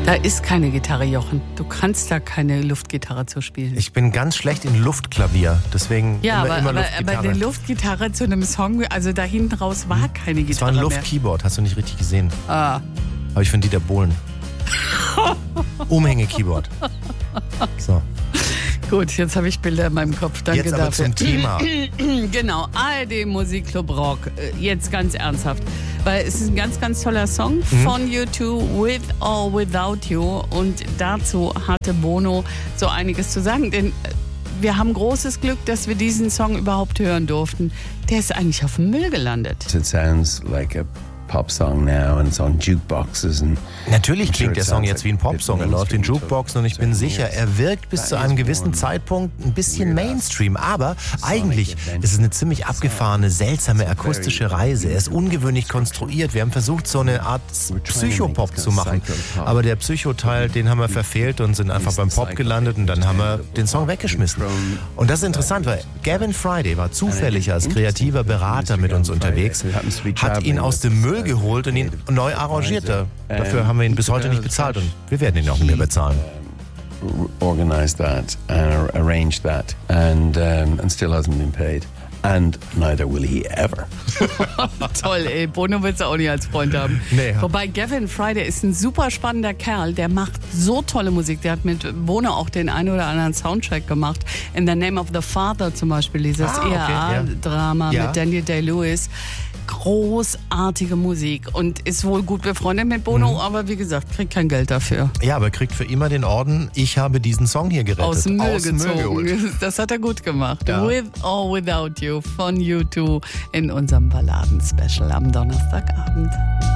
Da ist keine Gitarre, Jochen. Du kannst da keine Luftgitarre zu spielen. Ich bin ganz schlecht in Luftklavier, deswegen ja, immer Luftgitarre. aber eine Luftgitarre zu einem Song, also da hinten raus war keine Gitarre. Das war ein Luftkeyboard, hast du nicht richtig gesehen. Ah. Aber ich von Dieter Bohlen. Umhänge-Keyboard. So. Gut, jetzt habe ich Bilder in meinem Kopf. Danke jetzt aber dafür. zum Thema. Genau, ARD Musikclub Rock. Jetzt ganz ernsthaft. Weil es ist ein ganz, ganz toller Song von U2, With or Without You. Und dazu hatte Bono so einiges zu sagen. Denn wir haben großes Glück, dass wir diesen Song überhaupt hören durften. Der ist eigentlich auf dem Müll gelandet. It sounds like a pop song now and it's on jukeboxes and Natürlich klingt der Song jetzt wie ein Popsong. Er läuft in Jukeboxen und ich bin sicher, er wirkt bis zu einem gewissen Zeitpunkt ein bisschen Mainstream. Aber eigentlich ist es eine ziemlich abgefahrene, seltsame akustische Reise. Er ist ungewöhnlich konstruiert. Wir haben versucht, so eine Art Psychopop zu machen. Aber der Psychoteil, den haben wir verfehlt und sind einfach beim Pop gelandet und dann haben wir den Song weggeschmissen. Und das ist interessant, weil Gavin Friday war zufällig als kreativer Berater mit uns unterwegs, hat ihn aus dem Müll geholt und ihn neu arrangiert. Dafür haben wir ihn bis heute nicht bezahlt und wir werden ihn auch nicht mehr bezahlen. Organized that and arranged that and still hasn't been paid. And neither will he ever. Toll, ey. Bono willst du auch nicht als Freund haben. Nee. Wobei Gavin Friday ist ein super spannender Kerl. Der macht so tolle Musik. Der hat mit Bono auch den einen oder anderen Soundtrack gemacht. In the Name of the Father zum Beispiel, dieses ERA-Drama mit Daniel Day-Lewis. Großartige Musik und ist wohl gut befreundet mit Bono, aber wie gesagt, kriegt kein Geld dafür. Ja, aber kriegt für immer den Orden, ich habe diesen Song hier gerettet. Aus dem Müll geholt. gezogen. Das hat er gut gemacht. Ja. With or Without You von U2 in unserem Balladen-Special am Donnerstagabend.